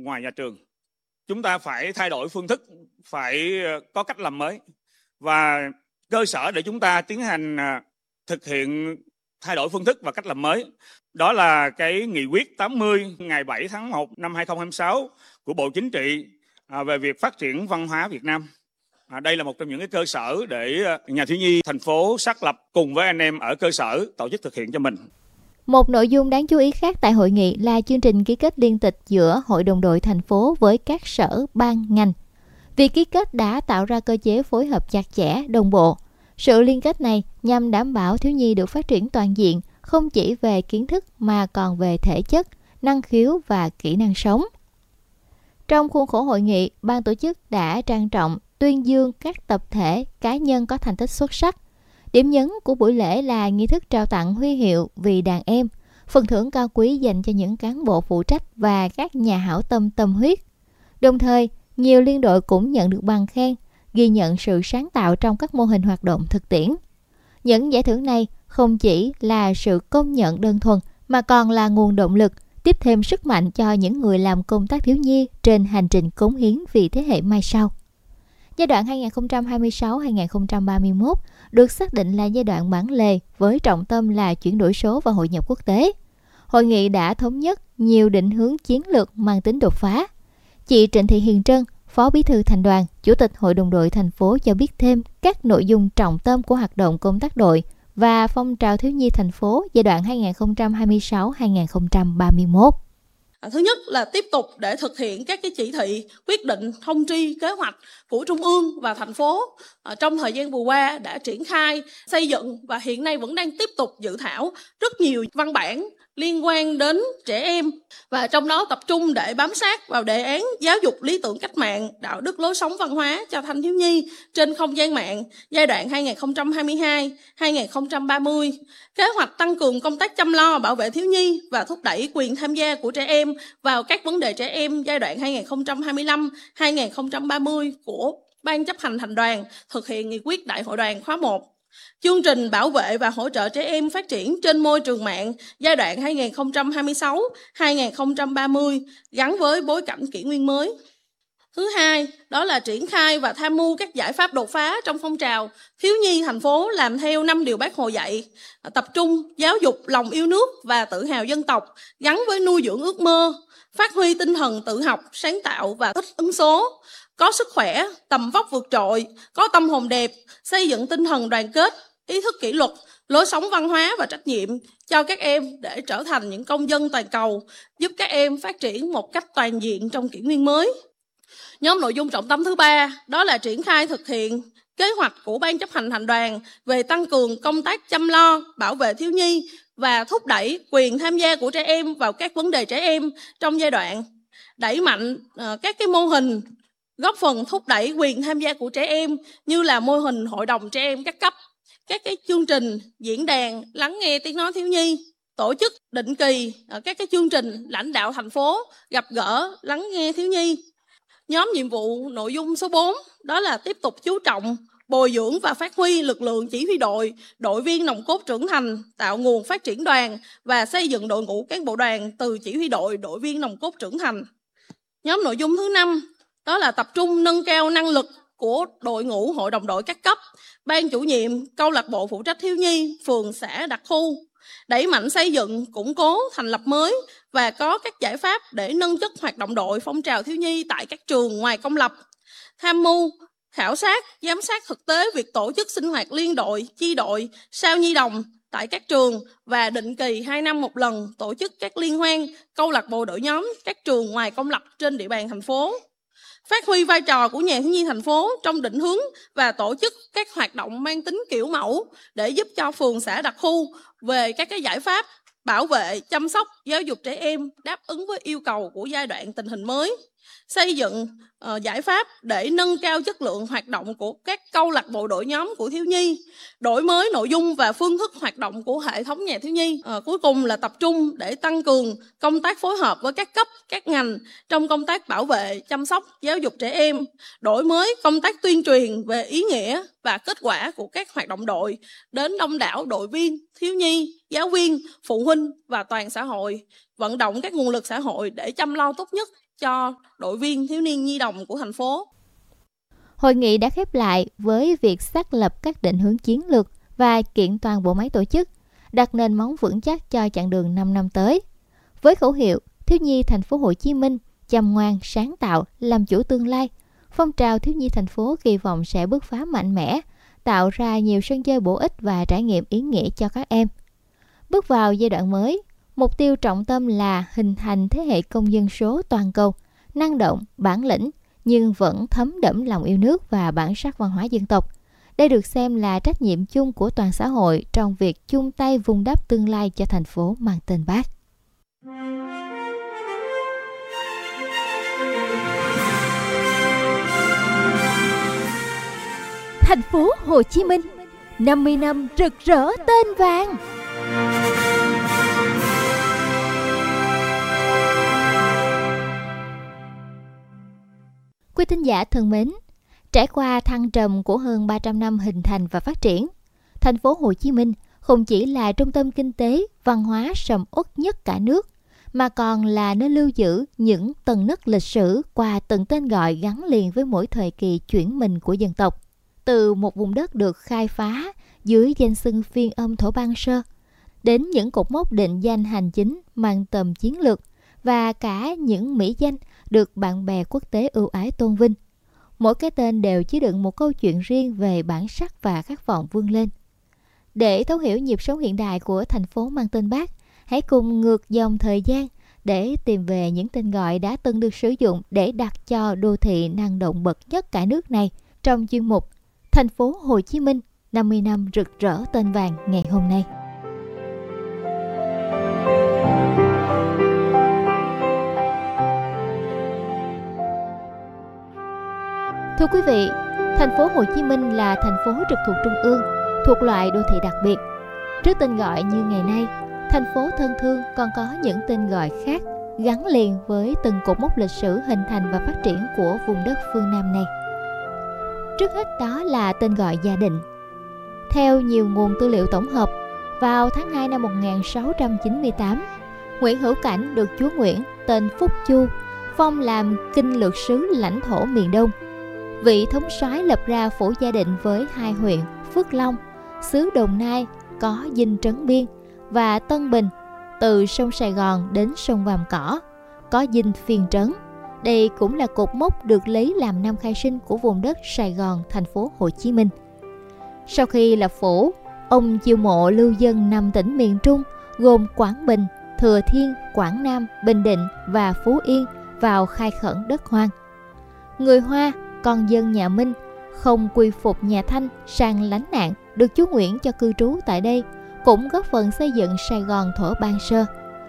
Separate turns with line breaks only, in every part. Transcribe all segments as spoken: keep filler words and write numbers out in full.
ngoài nhà trường. Chúng ta phải thay đổi phương thức, phải có cách làm mới. Và cơ sở để chúng ta tiến hành thực hiện thay đổi phương thức và cách làm mới, đó là cái nghị quyết tám mươi ngày bảy tháng một năm hai nghìn không trăm hai mươi sáu của Bộ Chính trị về việc phát triển văn hóa Việt Nam. À, đây là một trong những cái cơ sở để nhà thiếu nhi thành phố xác lập cùng với anh em ở cơ sở tổ chức thực hiện cho mình.
Một nội dung đáng chú ý khác tại hội nghị là chương trình ký kết liên tịch giữa Hội đồng đội thành phố với các sở ban ngành. Việc ký kết đã tạo ra cơ chế phối hợp chặt chẽ, đồng bộ. Sự liên kết này nhằm đảm bảo thiếu nhi được phát triển toàn diện, không chỉ về kiến thức mà còn về thể chất, năng khiếu và kỹ năng sống. Trong khuôn khổ hội nghị, ban tổ chức đã trang trọng tuyên dương các tập thể, cá nhân có thành tích xuất sắc. Điểm nhấn của buổi lễ là nghi thức trao tặng huy hiệu vì đàn em, phần thưởng cao quý dành cho những cán bộ phụ trách và các nhà hảo tâm tâm huyết. Đồng thời, nhiều liên đội cũng nhận được bằng khen, ghi nhận sự sáng tạo trong các mô hình hoạt động thực tiễn. Những giải thưởng này không chỉ là sự công nhận đơn thuần mà còn là nguồn động lực, tiếp thêm sức mạnh cho những người làm công tác thiếu nhi trên hành trình cống hiến vì thế hệ mai sau. Giai đoạn hai nghìn không trăm hai mươi sáu đến hai nghìn không trăm ba mươi mốt được xác định là giai đoạn bản lề với trọng tâm là chuyển đổi số và hội nhập quốc tế. Hội nghị đã thống nhất nhiều định hướng chiến lược mang tính đột phá. Chị Trịnh Thị Hiền Trân, Phó Bí thư Thành đoàn, Chủ tịch Hội đồng đội thành phố cho biết thêm các nội dung trọng tâm của hoạt động công tác đội và phong trào thiếu nhi thành phố giai đoạn hai nghìn không trăm hai mươi sáu đến hai nghìn không trăm ba mươi mốt.
Thứ nhất là tiếp tục để thực hiện các cái chỉ thị, quyết định, thông tri, kế hoạch của Trung ương và thành phố trong thời gian vừa qua đã triển khai, xây dựng và hiện nay vẫn đang tiếp tục dự thảo rất nhiều văn bản liên quan đến trẻ em, và trong đó tập trung để bám sát vào đề án giáo dục lý tưởng cách mạng, đạo đức lối sống văn hóa cho thanh thiếu nhi trên không gian mạng giai đoạn hai nghìn không trăm hai mươi hai đến hai nghìn không trăm ba mươi, kế hoạch tăng cường công tác chăm lo bảo vệ thiếu nhi và thúc đẩy quyền tham gia của trẻ em vào các vấn đề trẻ em giai đoạn hai nghìn không trăm hai mươi lăm đến hai nghìn không trăm ba mươi của Ban chấp hành Thành đoàn thực hiện nghị quyết Đại hội đoàn khóa một. Chương trình bảo vệ và hỗ trợ trẻ em phát triển trên môi trường mạng giai đoạn hai nghìn không trăm hai mươi sáu đến hai nghìn không trăm ba mươi gắn với bối cảnh kỷ nguyên mới. Thứ hai, đó là triển khai và tham mưu các giải pháp đột phá trong phong trào thiếu nhi thành phố làm theo năm điều Bác Hồ dạy, tập trung giáo dục lòng yêu nước và tự hào dân tộc gắn với nuôi dưỡng ước mơ, phát huy tinh thần tự học, sáng tạo và thích ứng số, có sức khỏe, tầm vóc vượt trội, có tâm hồn đẹp, xây dựng tinh thần đoàn kết, ý thức kỷ luật, lối sống văn hóa và trách nhiệm cho các em để trở thành những công dân toàn cầu, giúp các em phát triển một cách toàn diện trong kỷ nguyên mới. Nhóm nội dung trọng tâm thứ ba, đó là triển khai thực hiện kế hoạch của Ban chấp hành Thành đoàn về tăng cường công tác chăm lo, bảo vệ thiếu nhi và thúc đẩy quyền tham gia của trẻ em vào các vấn đề trẻ em trong giai đoạn, đẩy mạnh uh, các cái mô hình góp phần thúc đẩy quyền tham gia của trẻ em như là mô hình hội đồng trẻ em các cấp, các cái chương trình, diễn đàn lắng nghe tiếng nói thiếu nhi, tổ chức định kỳ các cái chương trình lãnh đạo thành phố gặp gỡ lắng nghe thiếu nhi. Nhóm nhiệm vụ nội dung số bốn, đó là tiếp tục chú trọng bồi dưỡng và phát huy lực lượng chỉ huy đội, đội viên nòng cốt trưởng thành, tạo nguồn phát triển đoàn và xây dựng đội ngũ cán bộ đoàn từ chỉ huy đội, đội viên nòng cốt trưởng thành. Nhóm nội dung thứ năm, đó là tập trung nâng cao năng lực của đội ngũ hội đồng đội các cấp, ban chủ nhiệm, câu lạc bộ phụ trách thiếu nhi, phường, xã, đặc khu, đẩy mạnh xây dựng, củng cố, thành lập mới và có các giải pháp để nâng chất hoạt động đội phong trào thiếu nhi tại các trường ngoài công lập, tham mưu, khảo sát, giám sát thực tế việc tổ chức sinh hoạt liên đội, chi đội, sao nhi đồng tại các trường và định kỳ hai năm một lần tổ chức các liên hoan, câu lạc bộ đội nhóm các trường ngoài công lập trên địa bàn thành phố. Phát huy vai trò của nhà thiếu nhi thành phố trong định hướng và tổ chức các hoạt động mang tính kiểu mẫu để giúp cho phường, xã, đặc khu về các cái giải pháp bảo vệ, chăm sóc, giáo dục trẻ em đáp ứng với yêu cầu của giai đoạn tình hình mới. Xây dựng uh, giải pháp để nâng cao chất lượng hoạt động của các câu lạc bộ đội nhóm của thiếu nhi, đổi mới nội dung và phương thức hoạt động của hệ thống nhà thiếu nhi. Uh, cuối cùng là tập trung để tăng cường công tác phối hợp với các cấp, các ngành trong công tác bảo vệ, chăm sóc, giáo dục trẻ em, đổi mới công tác tuyên truyền về ý nghĩa và kết quả của các hoạt động đội đến đông đảo đội viên, thiếu nhi, giáo viên, phụ huynh và toàn xã hội, vận động các nguồn lực xã hội để chăm lo tốt nhất cho đội viên thiếu niên nhi đồng của thành phố.
Hội nghị đã khép lại với việc xác lập các định hướng chiến lược và kiện toàn bộ máy tổ chức, đặt nền móng vững chắc cho chặng đường năm năm tới. Với khẩu hiệu Thiếu nhi thành phố Hồ Chí Minh, chăm ngoan, sáng tạo, làm chủ tương lai, phong trào thiếu nhi thành phố kỳ vọng sẽ bứt phá mạnh mẽ, tạo ra nhiều sân chơi bổ ích và trải nghiệm ý nghĩa cho các em. Bước vào giai đoạn mới, mục tiêu trọng tâm là hình thành thế hệ công dân số toàn cầu, năng động, bản lĩnh, nhưng vẫn thấm đẫm lòng yêu nước và bản sắc văn hóa dân tộc. Đây được xem là trách nhiệm chung của toàn xã hội trong việc chung tay vun đắp tương lai cho thành phố mang tên Bác. Thành phố Hồ Chí Minh, năm mươi năm rực rỡ tên vàng. Quý thính giả thân mến, trải qua thăng trầm của hơn ba trăm năm hình thành và phát triển, thành phố Hồ Chí Minh không chỉ là trung tâm kinh tế, văn hóa sầm uất nhất cả nước, mà còn là nơi lưu giữ những tầng nấc lịch sử qua từng tên gọi gắn liền với mỗi thời kỳ chuyển mình của dân tộc. Từ một vùng đất được khai phá dưới danh xưng phiên âm thổ Ban Sơ, đến những cột mốc định danh hành chính mang tầm chiến lược và cả những mỹ danh được bạn bè quốc tế ưu ái tôn vinh. Mỗi cái tên đều chứa đựng một câu chuyện riêng về bản sắc và khát vọng vươn lên. Để thấu hiểu nhịp sống hiện đại của thành phố mang tên Bác, hãy cùng ngược dòng thời gian để tìm về những tên gọi đã từng được sử dụng để đặt cho đô thị năng động bậc nhất cả nước này trong chuyên mục Thành phố Hồ Chí Minh, năm mươi năm rực rỡ tên vàng ngày hôm nay. Thưa quý vị, thành phố Hồ Chí Minh là thành phố trực thuộc trung ương, thuộc loại đô thị đặc biệt. Trước tên gọi như ngày nay, thành phố thân thương còn có những tên gọi khác gắn liền với từng cột mốc lịch sử hình thành và phát triển của vùng đất phương Nam này. Trước hết đó là tên gọi Gia Định. Theo nhiều nguồn tư liệu tổng hợp, vào tháng hai năm một nghìn sáu trăm chín mươi tám, Nguyễn Hữu Cảnh được chúa Nguyễn tên Phúc Chu phong làm kinh lược sứ lãnh thổ miền Đông. Vị thống soái lập ra phủ Gia Định với hai huyện Phước Long, xứ Đồng Nai có dinh Trấn Biên, và Tân Bình, từ sông Sài Gòn đến sông Vàm Cỏ có dinh Phiên Trấn. Đây cũng là cột mốc được lấy làm năm khai sinh của vùng đất Sài Gòn, thành phố Hồ Chí Minh. Sau khi lập phủ, ông chiêu mộ lưu dân năm tỉnh miền Trung gồm Quảng Bình, Thừa Thiên, Quảng Nam, Bình Định và Phú Yên vào khai khẩn đất hoang. Người Hoa, con dân nhà Minh, không quy phục nhà Thanh sang lánh nạn, được chúa Nguyễn cho cư trú tại đây, cũng góp phần xây dựng Sài Gòn thuở Ban Sơ.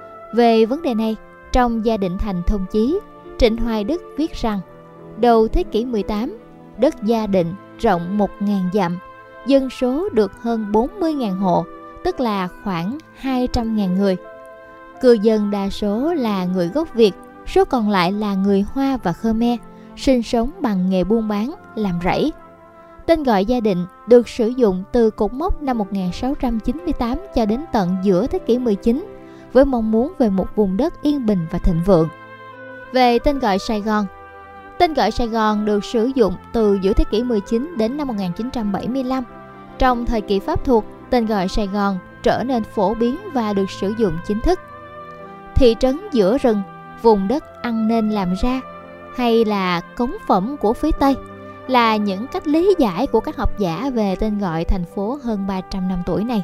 Về vấn đề này, trong Gia Định Thành Thông Chí, Trịnh Hoài Đức viết rằng, đầu thế kỷ mười tám, đất Gia Định rộng một nghìn dặm, dân số được hơn bốn mươi nghìn hộ, tức là khoảng hai trăm nghìn người. Cư dân đa số là người gốc Việt, số còn lại là người Hoa và Khmer, sinh sống bằng nghề buôn bán, làm rẫy. Tên gọi Gia Định được sử dụng từ cột mốc năm một nghìn sáu trăm chín mươi tám cho đến tận giữa thế kỷ mười chín, với mong muốn về một vùng đất yên bình và thịnh vượng. Về tên gọi Sài Gòn, tên gọi Sài Gòn được sử dụng từ giữa thế kỷ mười chín đến năm một nghìn chín trăm bảy mươi lăm. Trong thời kỳ Pháp thuộc, tên gọi Sài Gòn trở nên phổ biến và được sử dụng chính thức. Thị trấn giữa rừng, vùng đất ăn nên làm ra, hay là cống phẩm của phía Tây, là những cách lý giải của các học giả về tên gọi thành phố hơn ba trăm năm tuổi này.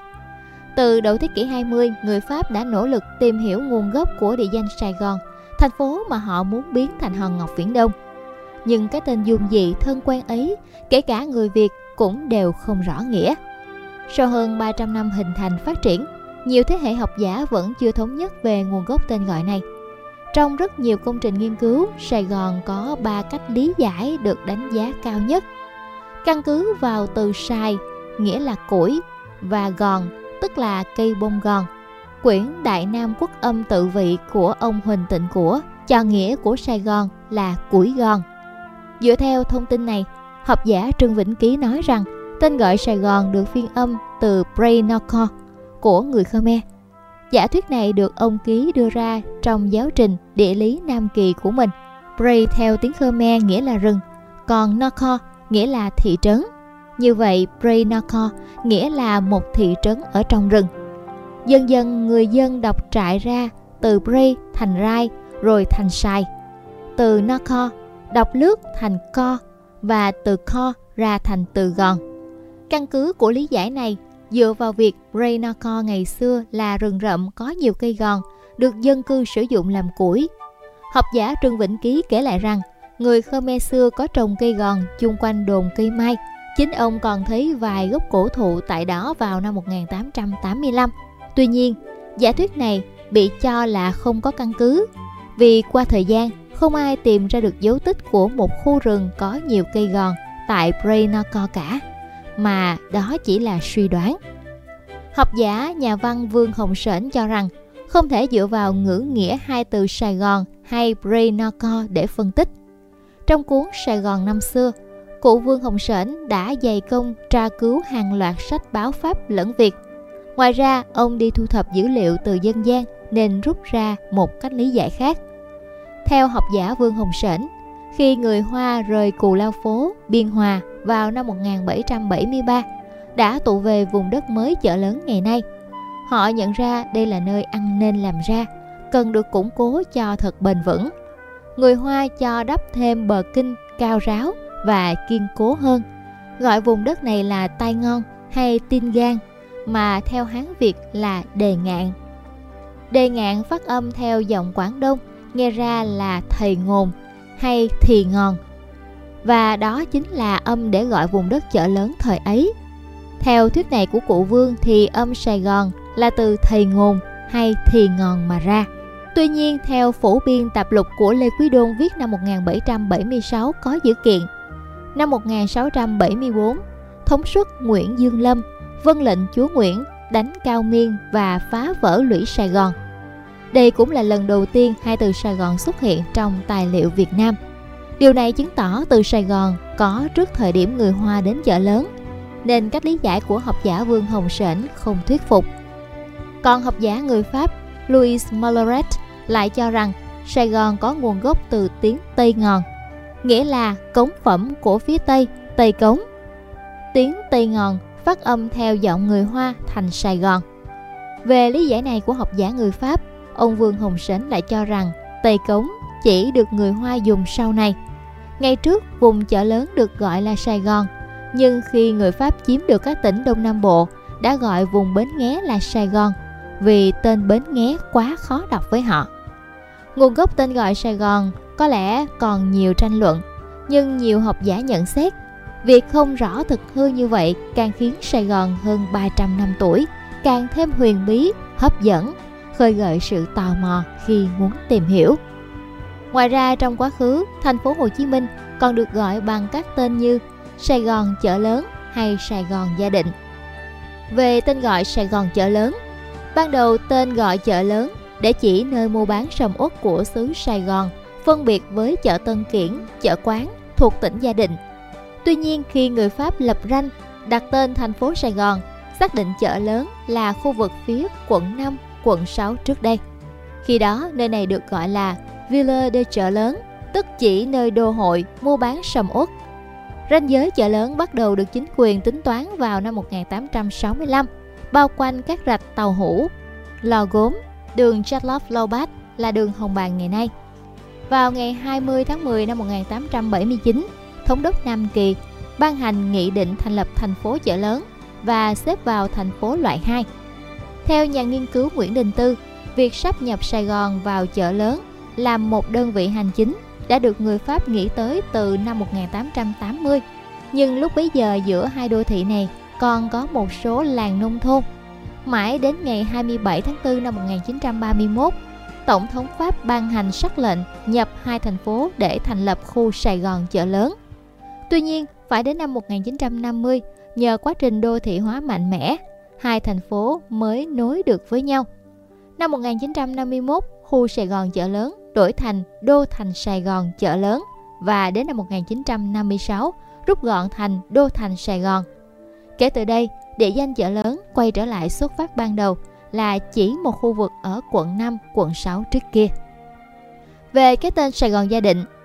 Từ đầu thế kỷ hai mươi, người Pháp đã nỗ lực tìm hiểu nguồn gốc của địa danh Sài Gòn, thành phố mà họ muốn biến thành hòn ngọc Viễn Đông. Nhưng cái tên dung dị thân quen ấy, kể cả người Việt cũng đều không rõ nghĩa. Sau hơn ba trăm năm hình thành phát triển, nhiều thế hệ học giả vẫn chưa thống nhất về nguồn gốc tên gọi này. Trong rất nhiều công trình nghiên cứu, Sài Gòn có ba cách lý giải được đánh giá cao nhất. Căn cứ vào từ Sài, nghĩa là củi, và gòn, tức là cây bông gòn. Quyển Đại Nam Quốc âm tự vị của ông Huỳnh Tịnh Của cho nghĩa của Sài Gòn là củi gòn. Dựa theo thông tin này, học giả Trương Vĩnh Ký nói rằng tên gọi Sài Gòn được phiên âm từ Preynocor của người Khmer. Giả thuyết này được ông Ký đưa ra trong giáo trình địa lý Nam Kỳ của mình. Prey theo tiếng Khmer nghĩa là rừng, còn Nakhon nghĩa là thị trấn. Như vậy, Prey Nakhon nghĩa là một thị trấn ở trong rừng. Dần dần người dân đọc trại ra từ Prey thành Rai rồi thành Sai, từ Nakhon đọc lướt thành Co và từ Co ra thành từ Gòn. Căn cứ của lý giải này dựa vào việc Prey Nakhon ngày xưa là rừng rậm có nhiều cây gòn được dân cư sử dụng làm củi. Học giả Trương Vĩnh Ký kể lại rằng người Khmer xưa có trồng cây gòn chung quanh đồn cây mai. Chính ông còn thấy vài gốc cổ thụ tại đó vào năm một nghìn tám trăm tám mươi lăm. Tuy nhiên, giả thuyết này bị cho là không có căn cứ, vì qua thời gian không ai tìm ra dấu dấu tích của một khu rừng có nhiều cây gòn tại Prey Nakhon cả, mà đó chỉ là suy đoán. Học giả nhà văn Vương Hồng Sển cho rằng không thể dựa vào ngữ nghĩa hai từ Sài Gòn hay Prey Nakhon để phân tích. Trong cuốn Sài Gòn năm xưa, cụ Vương Hồng Sển đã dày công tra cứu hàng loạt sách báo Pháp lẫn Việt. Ngoài ra, ông đi thu thập dữ liệu từ dân gian nên rút ra một cách lý giải khác. Theo học giả Vương Hồng Sển, khi người Hoa rời Cù Lao Phố, Biên Hòa vào năm một nghìn bảy trăm bảy mươi ba, đã tụ về vùng đất mới Chợ Lớn ngày nay. Họ nhận ra đây là nơi ăn nên làm ra, cần được củng cố cho thật bền vững. Người Hoa cho đắp thêm bờ kinh cao ráo và kiên cố hơn, gọi vùng đất này là Tai Ngon hay Tin Gan, mà theo Hán Việt là Đề Ngạn. Đề Ngạn phát âm theo giọng Quảng Đông, nghe ra là thầy ngồn hay thì ngon, và đó chính là âm để gọi vùng đất Chợ Lớn thời ấy. Theo thuyết này của cụ Vương thì âm Sài Gòn là từ thầy ngồn hay thì ngon mà ra. Tuy nhiên, theo phổ biên tạp lục của Lê Quý Đôn viết năm một nghìn bảy trăm bảy mươi sáu có dữ kiện. Năm một nghìn sáu trăm bảy mươi tư, thống suất Nguyễn Dương Lâm vâng lệnh chúa Nguyễn đánh Cao Miên và phá vỡ lũy Sài Gòn. Đây cũng là lần đầu tiên hai từ Sài Gòn xuất hiện trong tài liệu Việt Nam. Điều này chứng tỏ từ Sài Gòn có trước thời điểm người Hoa đến Chợ Lớn, nên cách lý giải của học giả Vương Hồng Sển không thuyết phục. Còn học giả người Pháp Louis Malleret lại cho rằng Sài Gòn có nguồn gốc từ tiếng Tây Ngòn, nghĩa là cống phẩm của phía Tây, Tây Cống. Tiếng Tây Ngòn phát âm theo giọng người Hoa thành Sài Gòn. Về lý giải này của học giả người Pháp, ông Vương Hồng Sển lại cho rằng Tây Cống chỉ được người Hoa dùng sau này. Ngày trước, vùng Chợ Lớn được gọi là Sài Gòn, nhưng khi người Pháp chiếm được các tỉnh Đông Nam Bộ, đã gọi vùng Bến Nghé là Sài Gòn, vì tên Bến Nghé quá khó đọc với họ. Nguồn gốc tên gọi Sài Gòn có lẽ còn nhiều tranh luận, nhưng nhiều học giả nhận xét việc không rõ thực hư như vậy càng khiến Sài Gòn hơn ba trăm năm tuổi càng thêm huyền bí, hấp dẫn, khơi gợi sự tò mò khi muốn tìm hiểu. Ngoài ra, trong quá khứ, thành phố Hồ Chí Minh còn được gọi bằng các tên như Sài Gòn Chợ Lớn hay Sài Gòn Gia Định. Về tên gọi Sài Gòn Chợ Lớn, ban đầu tên gọi Chợ Lớn để chỉ nơi mua bán sầm uất của xứ Sài Gòn, phân biệt với chợ Tân Kiển, chợ Quán thuộc tỉnh Gia Định. Tuy nhiên, khi người Pháp lập ranh, đặt tên thành phố Sài Gòn, xác định Chợ Lớn là khu vực phía quận năm, quận sáu trước đây. Khi đó, nơi này được gọi là Ville de Chợ Lớn, tức chỉ nơi đô hội mua bán sầm uất. Ranh giới Chợ Lớn bắt đầu được chính quyền tính toán vào năm một nghìn tám trăm sáu mươi lăm, bao quanh các rạch tàu hũ, lò gốm, đường Chadlov Lobat là đường Hồng Bàng ngày nay. Vào ngày hai mươi tháng mười năm một nghìn tám trăm bảy mươi chín, Thống đốc Nam Kỳ ban hành nghị định thành lập thành phố Chợ Lớn và xếp vào thành phố loại hai. Theo nhà nghiên cứu Nguyễn Đình Tư, việc sáp nhập Sài Gòn vào Chợ Lớn làm một đơn vị hành chính đã được người Pháp nghĩ tới từ năm một nghìn tám trăm tám mươi. Nhưng lúc bấy giờ giữa hai đô thị này còn có một số làng nông thôn. Mãi đến ngày hai mươi bảy tháng tư năm một nghìn chín trăm ba mươi mốt, Tổng thống Pháp ban hành sắc lệnh nhập hai thành phố để thành lập khu Sài Gòn Chợ Lớn. Tuy nhiên, phải đến năm một nghìn chín trăm năm mươi, nhờ quá trình đô thị hóa mạnh mẽ, hai thành phố mới nối được với nhau. Năm một nghìn chín trăm năm mươi mốt, khu Sài Gòn Chợ Lớn đổi thành Đô thành Sài Gòn Chợ Lớn, và đến năm một nghìn chín trăm năm mươi sáu rút gọn thành Đô thành Sài Gòn. Kể từ đây, địa danh Chợ Lớn quay trở lại xuất phát ban đầu là chỉ một khu vực ở quận năm, quận sáu trước kia. Về cái tên Sài Gòn Gia Định,